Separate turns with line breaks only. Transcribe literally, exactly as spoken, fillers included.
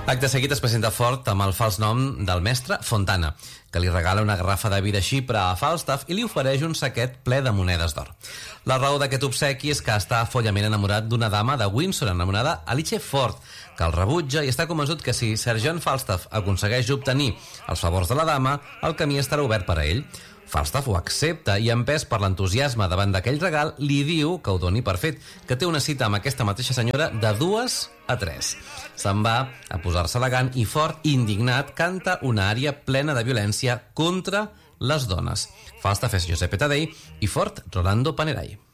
Acte seguit es presenta Ford amb el fals nom del mestre Fontana, que li regala una garrafa de vi de xipre a Falstaff i li ofereix un saquet ple de monedes d'or. La raó d'aquest obsequi és que està follament enamorat d'una dama de Windsor anomenada Alice Ford, que el rebutja i està convençut que si Sir John Falstaff aconsegueix obtenir els favors de la dama, el camí estarà obert per a ell. Falstaff ho accepta i, empès per l'entusiasme davant d'aquell regal, li diu que ho doni per fet, que té una cita amb aquesta mateixa senyora de dues a tres. Se'n va a posar-se elegant i Ford, indignat, canta una ària plena de violència contra les dones. Falstaff és Giuseppe Taddei i Ford, Rolando Panerai.